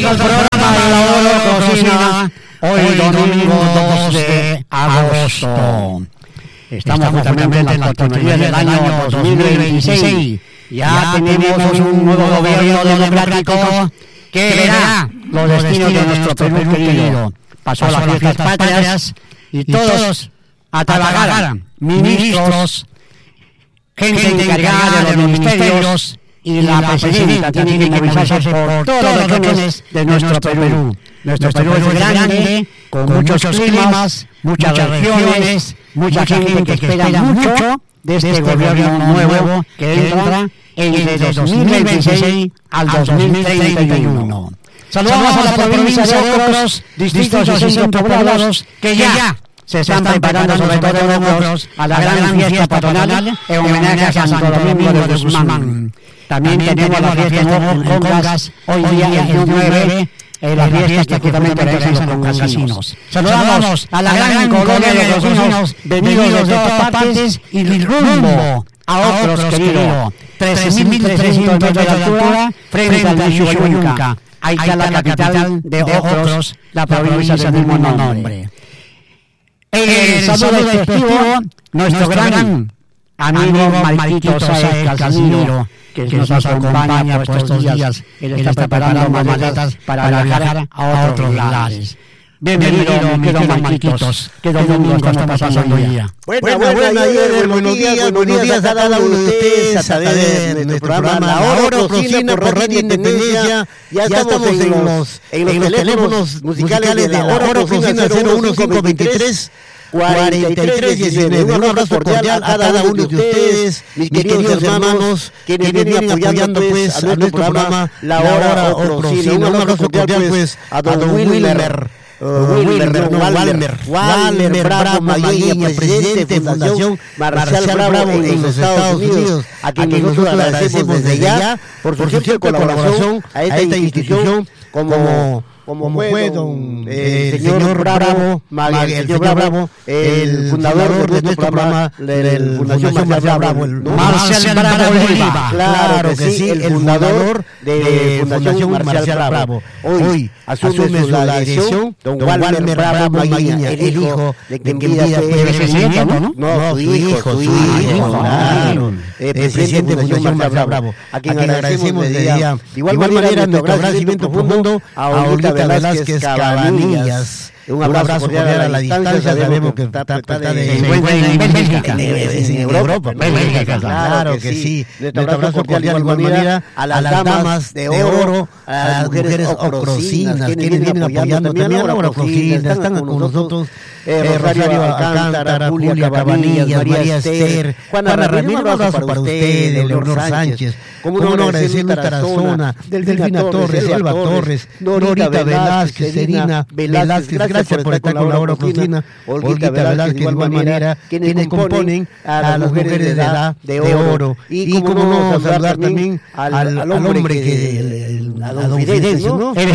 al programa de La Hora Cocina, hoy domingo 2 de agosto. Estamos justamente en la oportunidad del año 2026. Ya tenemos un nuevo gobierno democrático que verá los destinos de nuestro Perú querido. Pasó las fiestas patrias y todos a trabajar, ministros, gente encargada de los ministerios y la presidenta tiene que movilizarse por todas las regiones de nuestro Perú. Nuestro Perú es grande, con muchos climas, muchas regiones, mucha gente que espera mucho de este gobierno nuevo que entra entre 2026 al 2031. Saludamos a la provincia de Ocros, distritos y centros poblados que ya se están preparando, sobre todo en Ocros, a la gran fiesta patronal en homenaje a Santo Domingo de Guzmán. También tenemos la fiesta en Congas, hoy día el 9, la fiesta que justamente organizan los congasinos. Saludamos a la gran colonia de los vecinos venidos de todas partes y rumbo a Ocros, querido. 13.300 metros de altura frente al Huayhuayunca. Ahí está la capital de Ocros, la provincia del mismo nombre. El saludo festivo, nuestro gran amigo Marquito Sáez Casimiro, que nos acompaña por estos días. Él está preparando maletas para viajar a otros lares. Bienvenido, mi querido Marquitos. ¿Qué domingo estamos pasando hoy día? Buenos días a cada uno de ustedes a través de nuestro programa La Hora Cocina por Radio Independencia. Ya estamos en los teléfonos musicales de La Hora Cocina 01523 4319. Un abrazo cordial a cada uno de ustedes, mis queridos hermanos, que vienen apoyando pues a nuestro programa La Hora Cocina. Un abrazo cordial pues a don Wilmer Bravo Magaña, presidente de Fundación Marcial Bravo en los Estados Unidos, a quien nosotros agradecemos desde ya por su siempre colaboración a esta institución como fue don señor Bravo, el señor Bravo, el fundador de nuestro programa, el Fundación Marcial Bravo, Marcial Bravo Oliva. Claro que sí, el fundador de Fundación Marcial Bravo. Hoy asume su dirección don Walmer Bravo Magaña, el hijo de quien vida fue nieto, ¿no? No, su hijo, claro, presidente de Fundación Marcial Bravo, a quien agradecemos desde ya. De igual manera, nuestro agradecimiento profundo a Olguita Velázquez Cabanillas. Un abrazo cordial a la distancia, sabemos que está en Bélgica, en Europa, claro que sí. Nuestro abrazo cordial de igual manera a las damas de oro, a las mujeres ocrosinas, quienes vienen apoyando también a Hora Cocina, están con nosotros, Rosario Alcántara, Julia Cabanillas, María Esther, Juana Ramírez, un abrazo para ustedes, Leonor Sánchez, como no agradecer a Tarazona, Delfina Torres, Elba Torres, Norita Velázquez, Serina Velázquez, gracias por estar con La Hora Cocina, Olguita Velázquez, de igual manera, quienes componen a las mujeres de edad de oro, y como no saludar también al hombre que, a don Fidencio, ¿no? El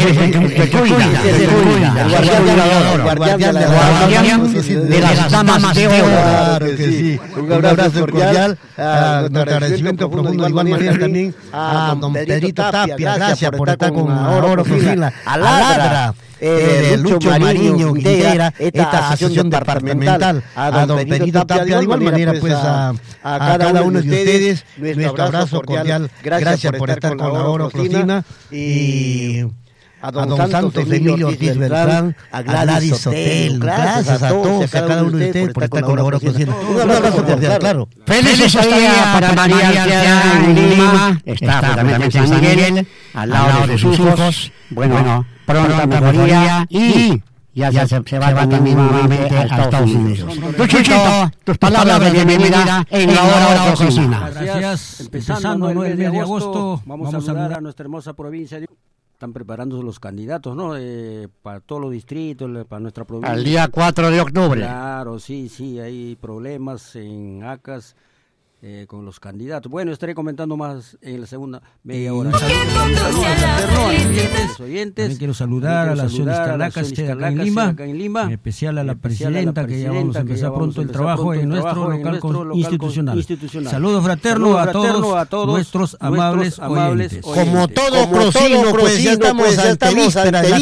guardián de las damas de oro. Claro que sí. Un abrazo cordial, nuestro agradecimiento profundo de igual manera también a don Pedrito Tapia, gracias por estar con La Hora Cocina, a Ladra, Lucho Mariño integra esta asociación departamental, a don Pedrito Tapia, de igual manera pues a cada uno de ustedes, nuestro abrazo cordial, gracias por estar con La Hora Cocina, y a don Santos Emilio Ortiz Beltrán, a Gladys Sotelo, gracias a todos, a cada uno de ustedes por estar con La Hora Cocina. Un abrazo cordial, claro. Felices días para María Arcea en Lima, está también en San Miguel, al lado de sus hijos. Bueno, pronta mejoría y ya se va también nuevamente a Estados Unidos. Luchito, tus palabras de bienvenida en La Hora Cocina. Gracias. Empezando el mes de agosto, vamos a saludar a nuestra hermosa provincia. Están preparándose los candidatos, ¿no? Para todos los distritos, para nuestra provincia. Al día 4 de octubre. Claro, sí, hay problemas en Acas. con los candidatos. Bueno, estaré comentando más en la segunda media hora. Saludos a los oyentes. También quiero saludar a la Asociación Iztacalacas acá en Lima, en especial a la presidenta, que ya vamos a empezar pronto el trabajo en nuestro local institucional. Saludos fraternos a todos nuestros amables oyentes. Como todo Crocino, pues ya estamos ante vísperas.